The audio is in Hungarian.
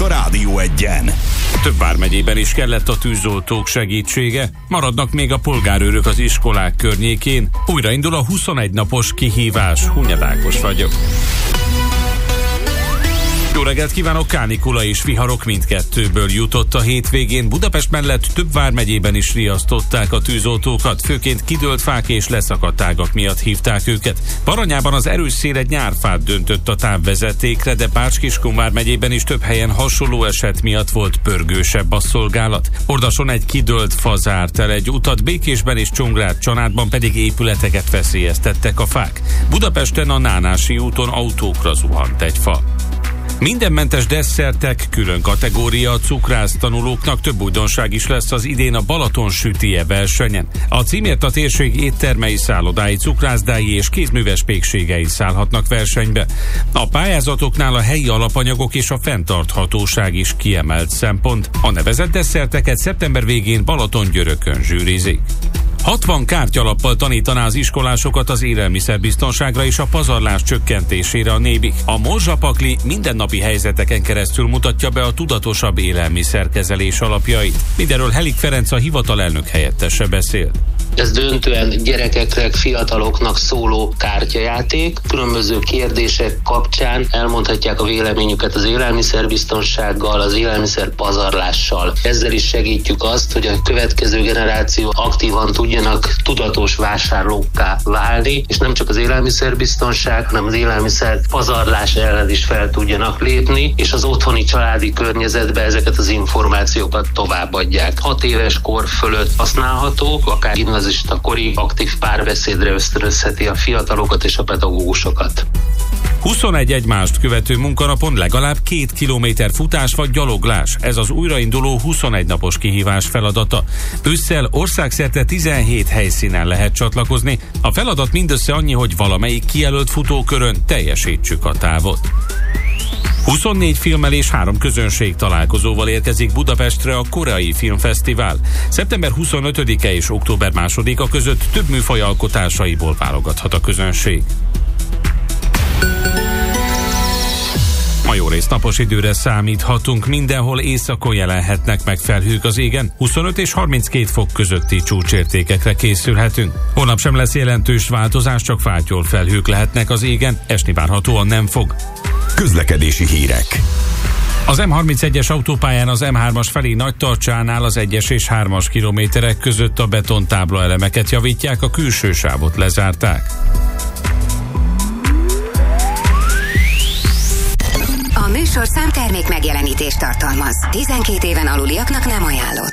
a Rádió Egyen. Több vármegyében is kellett a tűzoltók segítsége, maradnak még a polgárőrök az iskolák környékén. Újraindul a 21 napos kihívás. Hunyad Ákos vagyok. Jó reggelt kívánok! Kánikula és viharok mindkettőből jutott a hétvégén. Budapest mellett több vármegyében is riasztották a tűzoltókat, főként kidőlt fák és leszakadt ágak miatt hívták őket. Baranyában az erős szél egy nyárfát döntött a távvezetékre, de Bács-Kiskun vármegyében is több helyen hasonló eset miatt volt pörgősebb a szolgálat. Ordason egy kidőlt fa zárt el egy utat, Békésben és Csongrád-Csanádban pedig épületeket veszélyeztettek a fák. Budapesten a Nánási úton autókra zuhant egy fa. Mindenmentes desszertek, külön kategória a cukrásztanulóknak. Több újdonság is lesz az idén a Balaton sütie versenyen. A címért a térség éttermei, szállodái, cukrászdái és kézműves pékségei szállhatnak versenybe. A pályázatoknál a helyi alapanyagok és a fenntarthatóság is kiemelt szempont. A nevezett desszerteket szeptember végén Balatongyörökön zsűrizik. 60 kártyalappal tanítaná az iskolásokat az élelmiszerbiztonságra és a pazarlás csökkentésére a Nébik. A morzsapakli mindennapi helyzeteken keresztül mutatja be a tudatosabb élelmiszerkezelés alapjait. Mindenről Helik Ferenc, a hivatalelnök helyettese beszél. Ez döntően gyerekeknek, fiataloknak szóló kártyajáték. Különböző kérdések kapcsán elmondhatják a véleményüket az élelmiszerbiztonsággal, az élelmiszer pazarlással. Ezzel is segítjük azt, hogy a következő generáció aktívan tudjanak tudatos vásárlókká válni, és nem csak az élelmiszerbiztonság, hanem az élelmiszer pazarlás ellen is fel tudjanak lépni, és az otthoni családi környezetbe ezeket az információkat továbbadják. 6 éves kor fölött használhatók, akár gimnazista korig aktív párbeszédre ösztönözheti a fiatalokat és a pedagógusokat. 21 egymást követő munkanapon legalább 2 kilométer futás vagy gyaloglás. Ez az újrainduló 21 napos kihívás feladata. Ősszel országszerte 17 helyszínen lehet csatlakozni. A feladat mindössze annyi, hogy valamelyik kijelölt futókörön teljesítsük a távot. 24 filmmel és 3 közönség találkozóval érkezik Budapestre a Koreai Filmfesztivál. Szeptember 25-e és október 2-a között több műfaj alkotásaiból válogathat a közönség. Ma jó rész napos időre számíthatunk, mindenhol északon jelenhetnek meg felhők az égen, 25 és 32 fok közötti csúcsértékekre készülhetünk. Holnap sem lesz jelentős változás, csak fátyol felhők lehetnek az égen, esni várhatóan nem fog. Közlekedési hírek. Az M31-es autópályán az M3-as felé Nagytarcsánál az 1-es és 3-as kilométerek között a betontábla elemeket javítják, a külső sávot lezárták. A műsorszám termék megjelenítést tartalmaz. 12 éven aluliaknak nem ajánlott.